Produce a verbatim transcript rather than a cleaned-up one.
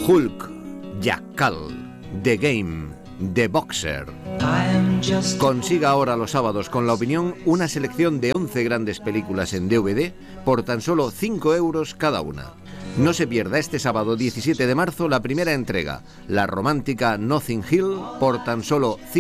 Hulk, Jackal, The Game, The Boxer. Consiga ahora los sábados con La Opinión una selección de once grandes películas en D V D por tan solo cinco euros cada una. No se pierda este sábado diecisiete de marzo la primera entrega, la romántica Notting Hill, por tan solo